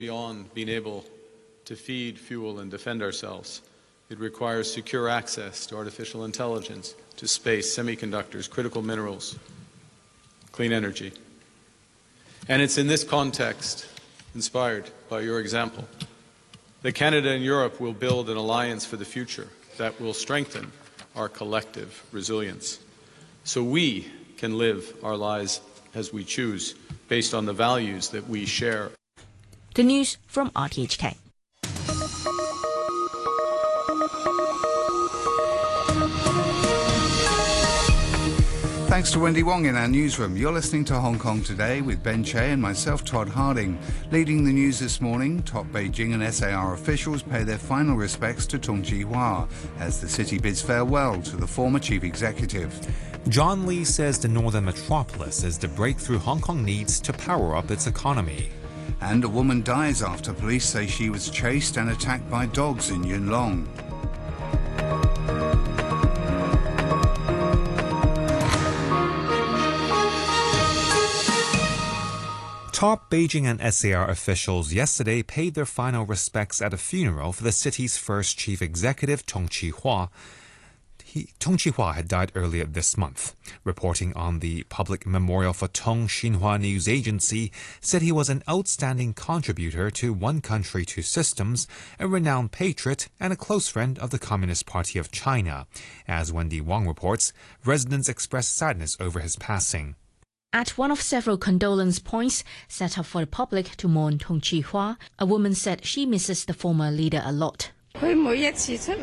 Beyond being able to feed, fuel, and defend ourselves, it requires secure access to artificial intelligence, to space, semiconductors, critical minerals, clean energy. And it's in this context, inspired by your example, that Canada and Europe will build an alliance for the future that will strengthen our collective resilience, so we can live our lives as we choose, based on the values that we share. The news from RTHK. Thanks to Wendy Wong in our newsroom. You're listening to Hong Kong Today with Ben Che and myself, Todd Harding. Leading the news this morning, top Beijing and SAR officials pay their final respects to Tong Chee-hwa as the city bids farewell to the former chief executive. John Lee says the northern metropolis is the breakthrough Hong Kong needs to power up its economy. And a woman dies after police say she was chased and attacked by dogs in Yuen Long. Top Beijing and SAR officials yesterday paid their final respects at a funeral for the city's first chief executive, Tong Chee-hwa. Tong Chee-hwa had died earlier this month. Reporting on the public memorial for Tong, Xinhua News Agency said he was an outstanding contributor to One Country, Two Systems, a renowned patriot, and a close friend of the Communist Party of China. As Wendy Wong reports, residents expressed sadness over his passing. At one of several condolence points set up for the public to mourn Tong Chee-hwa, a woman said she misses the former leader a lot. Every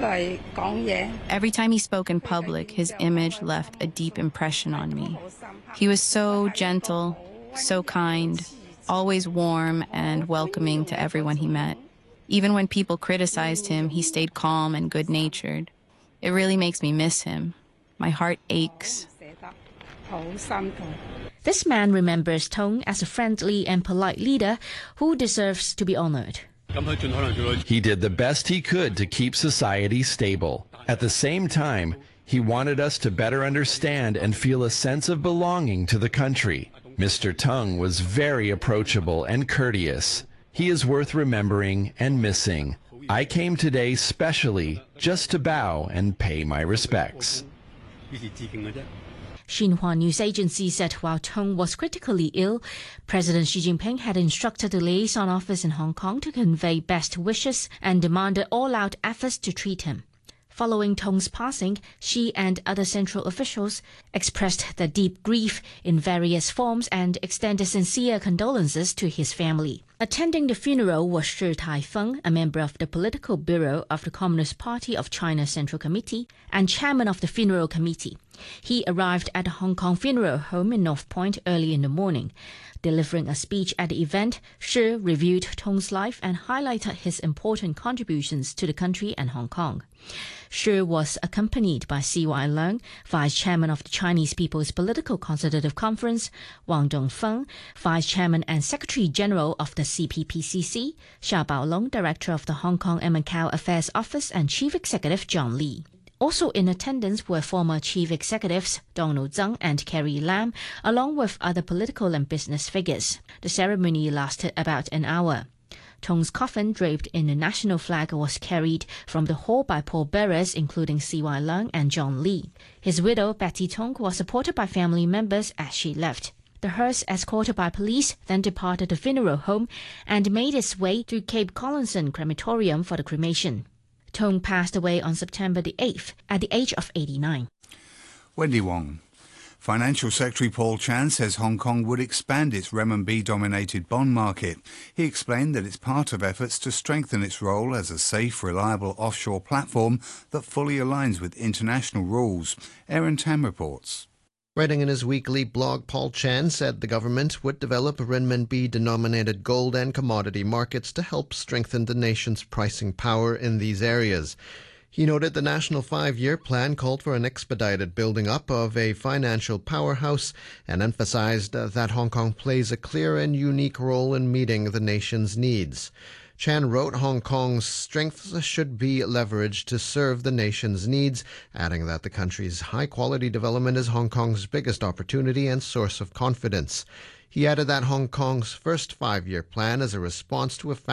time he spoke in public, his image left a deep impression on me. He was so gentle, so kind, always warm and welcoming to everyone he met. Even when people criticized him, he stayed calm and good-natured. It really makes me miss him. My heart aches. This man remembers Tong as a friendly and polite leader who deserves to be honored. He did the best he could to keep society stable. At the same time, he wanted us to better understand and feel a sense of belonging to the country. Mr. Tong was very approachable and courteous. He is worth remembering and missing. I came today specially just to bow and pay my respects. Xinhua News Agency said while Tong was critically ill, President Xi Jinping had instructed the liaison office in Hong Kong to convey best wishes and demanded all-out efforts to treat him. Following Tong's passing, Xi and other central officials expressed their deep grief in various forms and extended sincere condolences to his family. Attending the funeral was Shi Taifeng, a member of the Political Bureau of the Communist Party of China Central Committee and chairman of the funeral committee. He arrived at the Hong Kong Funeral Home in North Point early in the morning. Delivering a speech at the event, Shi reviewed Tong's life and highlighted his important contributions to the country and Hong Kong. Shi was accompanied by C.Y. Leung, Vice Chairman of the Chinese People's Political Consultative Conference, Wang Dongfeng, Vice Chairman and Secretary General of the CPPCC, Xia Baolong, Director of the Hong Kong and Macau Affairs Office, and Chief Executive John Lee. Also in attendance were former chief executives Donald Tsang and Carrie Lam, along with other political and business figures. The ceremony lasted about an hour. Tong's coffin, draped in the national flag, was carried from the hall by pallbearers including C.Y. Leung and John Lee. His widow, Betty Tong, was supported by family members as she left. The hearse, escorted by police, then departed the funeral home and made its way to Cape Collinson Crematorium for the cremation. Tong passed away on September the 8th at the age of 89. Wendy Wong. Financial Secretary Paul Chan says Hong Kong would expand its renminbi-dominated bond market. He explained that it's part of efforts to strengthen its role as a safe, reliable offshore platform that fully aligns with international rules. Aaron Tam reports. Writing in his weekly blog, Paul Chan said the government would develop renminbi-denominated gold and commodity markets to help strengthen the nation's pricing power in these areas. He noted the National 5-Year Plan called for an expedited building up of a financial powerhouse and emphasized that Hong Kong plays a clear and unique role in meeting the nation's needs. Chan wrote Hong Kong's strengths should be leveraged to serve the nation's needs, adding that the country's high-quality development is Hong Kong's biggest opportunity and source of confidence. He added that Hong Kong's first 5-year plan is a response to a